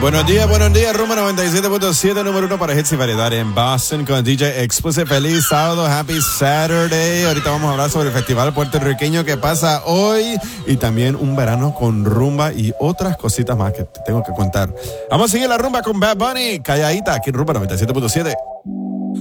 Buenos días, Rumba 97.7, número 1 para hits y variedad en Boston con DJ Expose. Feliz sábado, happy Saturday. Ahorita vamos a hablar sobre el festival puertorriqueño que pasa hoy y también un verano con rumba y otras cositas más que te tengo que contar. Vamos a seguir la rumba con Bad Bunny, calladita, aquí en Rumba 97.7.